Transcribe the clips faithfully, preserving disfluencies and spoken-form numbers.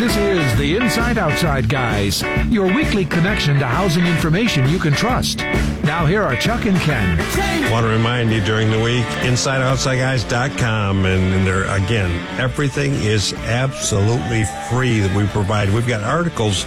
This is the Inside Outside Guys, your weekly connection to housing information you can trust. Now here are Chuck and Ken. I want to remind you during the week, inside outside guys dot com, and, and there again, everything is absolutely free that we provide. We've got articles.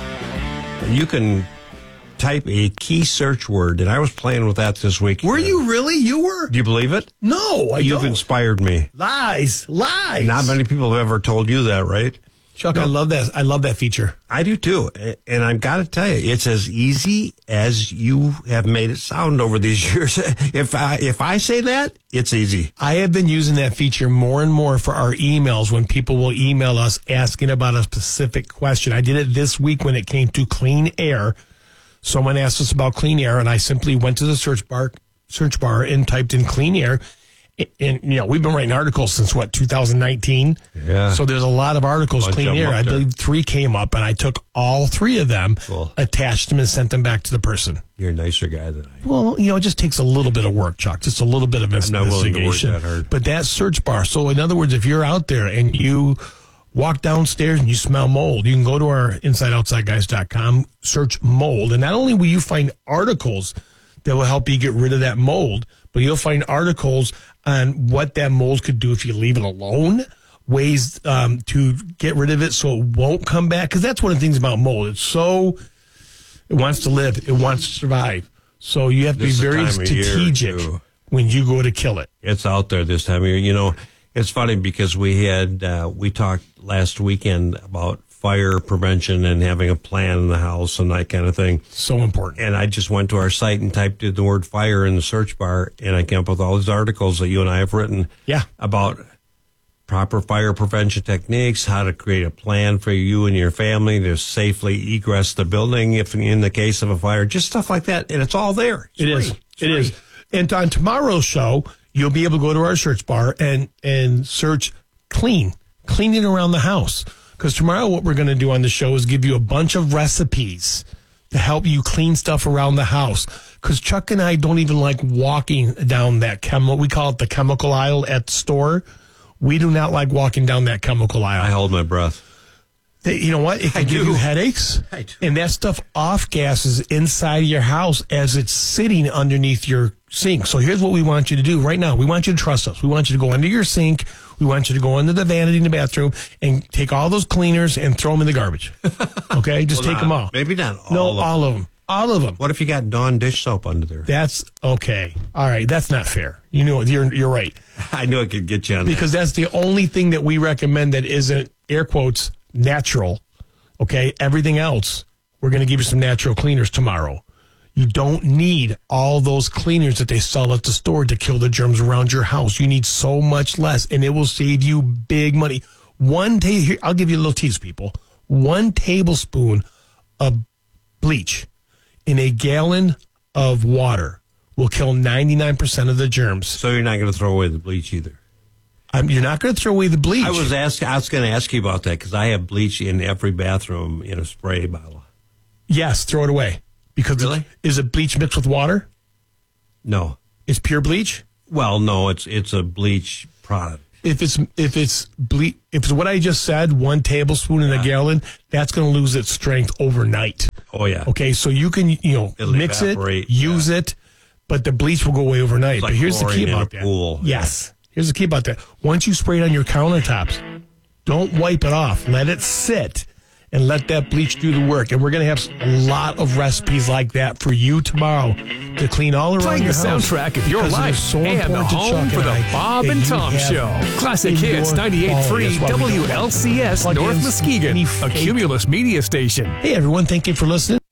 You can type a key search word, and I was playing with that this week. Were you really? You were? Do you believe it? No, I You've don't. inspired me. Lies, lies. Not many people have ever told you that, right? Chuck, no. I love that. I love that feature. I do too. And I've got to tell you, it's as easy as you have made it sound over these years. If I, if I say that, it's easy. I have been using that feature more and more for our emails when people will email us asking about a specific question. I did it this week when it came to clean air. Someone asked us about clean air, and I simply went to the search bar, search bar and typed in clean air. And, you know, we've been writing articles since, what, two thousand nineteen? Yeah. So there's a lot of articles, Bunch clean of air. them I up there. believe three came up, and I took all three of them, Cool. attached them, and sent them back to the person. You're a nicer guy than I am. Well, you know, it just takes a little bit of work, Chuck, just a little bit of not willing to work investigation. that hard. But that search bar, so in other words, if you're out there and you walk downstairs and you smell mold, you can go to our inside outside guys dot com, search mold, and not only will you find articles that will help you get rid of that mold, but you'll find articles on what that mold could do if you leave it alone, ways um, to get rid of it so it won't come back, because that's one of the things about mold. It's so, it wants to live, it wants to survive. So you have to This be is the very time of year, strategic too. when you go to kill it. It's out there this time of year. You know, it's funny because we had, uh, we talked last weekend about fire prevention and having a plan in the house and that kind of thing. So important. And I just went to our site and typed in the word fire in the search bar, and I came up with all these articles that you and I have written Yeah. about proper fire prevention techniques, how to create a plan for you and your family to safely egress the building if in the case of a fire, just stuff like that. And it's all there. It's It free. is. It's It free. is. And on tomorrow's show, you'll be able to go to our search bar and, and search clean, cleaning around the house. Because tomorrow what we're going to do on the show is give you a bunch of recipes to help you clean stuff around the house. Because Chuck and I don't even like walking down that chemical, we call it the chemical aisle at the store. We do not like walking down that chemical aisle. I hold my breath. They, you know what? It can I give do. you headaches. I do. And that stuff off gases inside your house as it's sitting underneath your sink. So here's what we want you to do right now. We want you to trust us. We want you to go under your sink. We want you to go into the vanity in the bathroom and take all those cleaners and throw them in the garbage. Okay? Just Well, take not- them all. Maybe not all No, of them. all of them. All of them. What if you got Dawn dish soap under there? That's okay. All right. That's not fair. You know, you're, you're right. I knew I could get you on Because that's the only thing that we recommend that isn't, air quotes, natural. Okay? Everything else, we're going to give you some natural cleaners tomorrow. You don't need all those cleaners that they sell at the store to kill the germs around your house. You need so much less, and it will save you big money. One ta- here, I'll give you a little tease, people. One tablespoon of bleach in a gallon of water will kill ninety-nine percent of the germs. So you're not going to throw away the bleach either. Um, you're not going to throw away the bleach. I was asking. I was going to ask you about that because I have bleach in every bathroom in a spray bottle. Yes, throw it away. Because Really? it, is it bleach mixed with water? No. It's pure bleach? Well, no. It's it's a bleach product. If it's if it's ble- if it's what I just said, one tablespoon in a gallon, that's going to lose its strength overnight. Oh yeah. Okay, so you can you know It'll mix evaporate, it, use it, but the bleach will go away overnight. It's like but here's the key chlorine in about a that. pool. Yes, here's the key about that. Once you spray it on your countertops, don't wipe it off. Let it sit and let that bleach do the work. And we're going to have a lot of recipes like that for you tomorrow to clean all around Playing your the house. soundtrack of your because it life is so and the important to home Chuck for the and I Bob that and you Tom have Show. Classic indoor Hits ninety-eight point three quality. That's why we W don't L C S plug North in Muskegon, any a fake- Cumulus media station. Hey, everyone, thank you for listening.